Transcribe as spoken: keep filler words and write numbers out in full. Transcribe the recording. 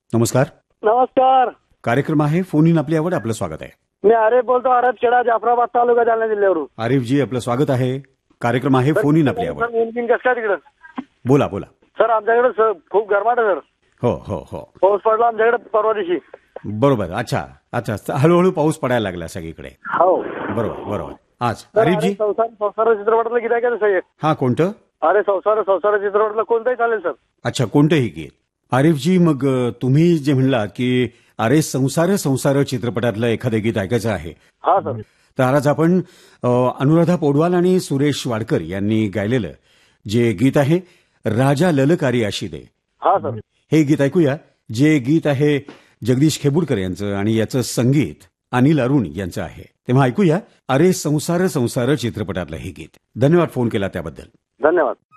नमस्कार. नमस्कार. कार्यक्रम आहे फोन इन आपली आवड. आपलं स्वागत आहे. मी आरिफ बोलतो. आरब खेडा, जाफराबाद तालुका, जालना जिल्ह्यावरून. आरिफजी, आपलं स्वागत आहे. कार्यक्रम आहे फोन इन आपली आवड. ऊन कसं काय तिकडं? बोला बोला. सर आमच्याकडे स- खूप गरमाट आहे सर. हो हो हो पाऊस पडला आमच्याकडे परवा दिवशी. बरोबर. अच्छा अच्छा हळूहळू पाऊस पडायला लागला सगळीकडे. हो बरोबर बरोबर. आज सर, आरिफजी. अरे संसार संसार चित्रपटातलं गीत आहे का सर? हा कोणतं? अरे संसार संसार चित्रपटातलं कोणतंही चालेल सर. अच्छा, कोणतंही गीत. आरिफजी, मग अ, तुम्ही जे म्हणलात की अरे संसार संसार चित्रपटातलं एखादं गीत ऐकायचं आहे, हा सर. तर आज आपण अ, अनुराधा पौडवाल आणि सुरेश वाडकर यांनी गायलेलं जे गीत आहे राजा ललकारी अशी दे, हा सर. हे गीत ऐकूया. जे गीत आहे जगदीश खेबुडकर यांचं आणि याचं संगीत अनिल अरुण यांचं आहे. तेव्हा ऐकूया अरे संसार संसार चित्रपटातलं हे गीत. धन्यवाद फोन केला त्याबद्दल. धन्यवाद.